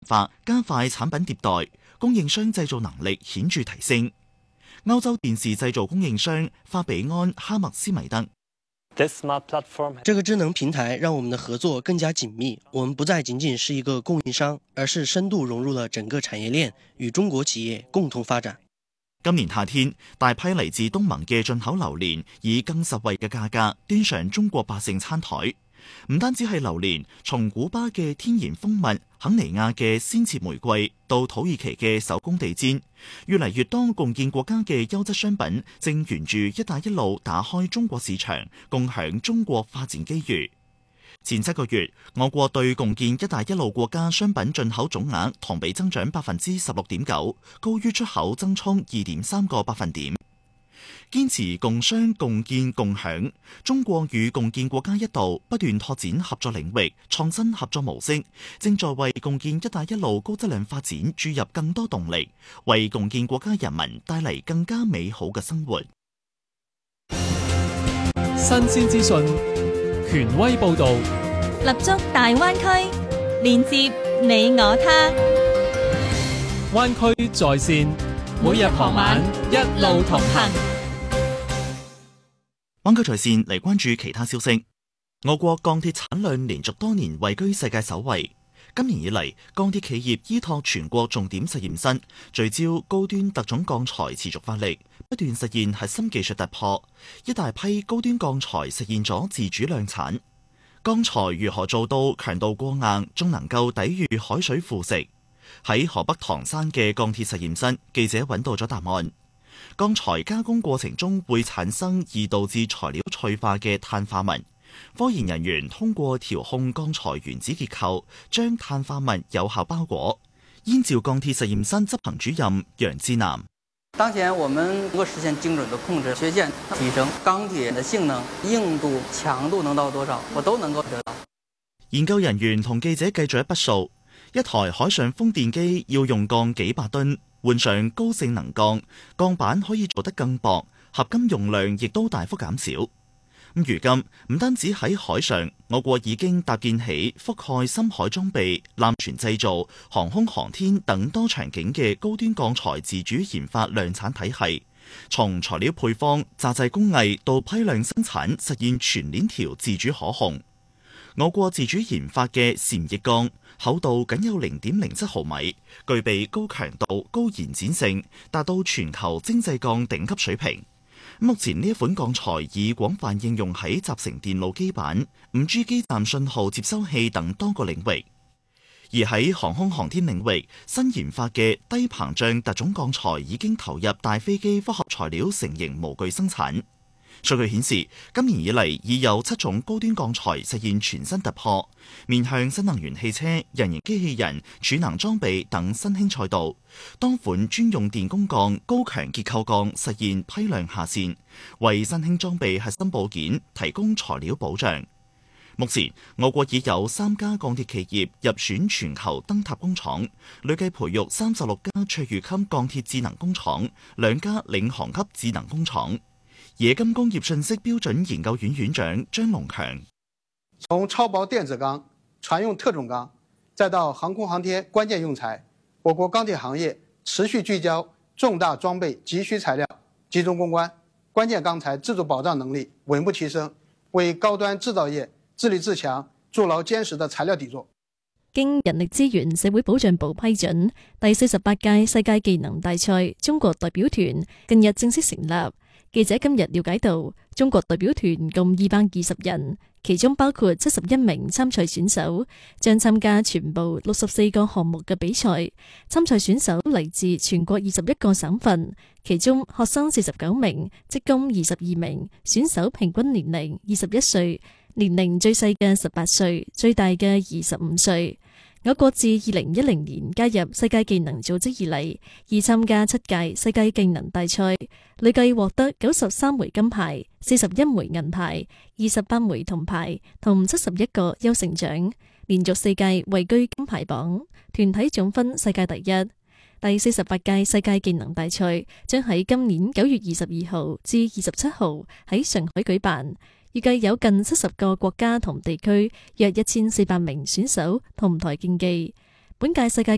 化，加快產品迭代，供應商製造能力顯著提升。歐洲電視製造供應商法比安·哈默斯米德。 這個智能平台讓我們的合作更加緊密，我們不再僅僅是一個供應商，而是深度融入了整個產業鏈，與中國企業共同發展。 今年夏天，大批嚟自東盟嘅進口榴蓮以更實惠嘅價格端上中國百姓餐台。唔單止係榴蓮，從古巴嘅天然蜂蜜、肯尼亞嘅鮮切玫瑰到土耳其嘅手工地氈，越嚟越多共建國家嘅優質商品正沿住一帶一路打開中國市場，共享中國發展機遇。前7個月，我國對共建一帶一路國家商品進口總額同比增長16.9%，高於出口增速2.3個百分點。堅持共商共建共享，中國與共建國家一道不斷拓展合作領域、創新合作模式，正在為共建一帶一路高質量發展注入更多動力，為共建國家人民帶嚟更加美好嘅生活。 新鮮資訊，權威報導， 立足大灣區，連接你我他。 灣區在線，每日傍晚一路同行。 灣區在線嚟關注其他消息。我國鋼鐵產量連續多年位居世界首位。今年以嚟，鋼鐵企業依託全國重點實驗室，聚焦高端特種鋼材持續發力，不斷實現核心技術突破。一大批高端鋼材實現咗自主量產。鋼材如何做到強度過硬，仲能夠抵禦海水腐蝕？喺河北唐山嘅鋼鐵實驗室，記者揾到咗答案。鋼材加工過程中會產生易導致材料脆化嘅碳化物，科研人員通過調控鋼材原子結構，將碳化物有效包裹。燕趙鋼鐵實驗室執行主任楊志南： 當前我們能夠實現精準的控制缺陷，提升鋼鐵的性能、硬度、強度能到多少，我都能夠得到。 研究人員同記者計咗一筆數，一台海上風電機要用鋼幾百噸。換上高性能鋼，鋼板可以做得更薄，合金用量亦都大幅減少。如今唔單止喺海上，我國已經搭建起覆蓋深海裝備、艦船製造、航空航天等多場景嘅高端鋼材自主研發量產體系，從材料配方、榨製工藝到批量生產，實現全鏈條自主可控。我國自主研發嘅禪翼鋼厚度僅有0.07毫米，具備高強度、高延展性，達到全球精製鋼頂級水平。目前呢一款鋼材已廣泛應用喺集成電路基板、5G 基站信號接收器等多個領域。而喺航空航天領域，新研發嘅低膨脹特種鋼材已經投入大飛機複合材料成型模具生產。數據顯示，今年以嚟已有7種高端鋼材實現全新突破，面向新能源汽車、人形機器人、儲能裝備等新興賽道。多款專用電工鋼、高強結構鋼實現批量下線，為新興裝備核心部件提供材料保障。目前，我國已有3家鋼鐵企業入選全球燈塔工廠，累計培育36家卓越級鋼鐵智能工廠，2家領航級智能工廠。冶金工業信息標準研究院院長張龍強： 從超薄電子鋼、船用特種鋼，再到航空航天關鍵用材，我國鋼鐵行業持續聚焦重大裝備急需材料，集中攻關，關鍵鋼材自主保障能力穩步提升，為高端製造業自立自強築牢堅實的材料底座。 經人力資源社會保障部批准，第48屆世界技能大賽中國代表團近日正式成立。記者今日了解到，中國代表團共220人，其中包括71名參賽選手，將參加全部64個項目嘅比賽。參賽選手嚟自全國21個省份，其中學生49名，職工22名，選手平均年齡21歲，年齡最細嘅18歲，最大嘅25歲。我國自2010年加入世界技能組織以嚟，已參加7屆世界技能大賽，累計獲得93枚金牌、41枚銀牌、28枚銅牌同71個優勝獎，連續4屆位居金牌榜，團體總分世界第一。第48屆世界技能大賽將喺今年9月22號至27號喺上海舉辦。預計有近70個國家同地區，約1400名選手同台競技。本屆世界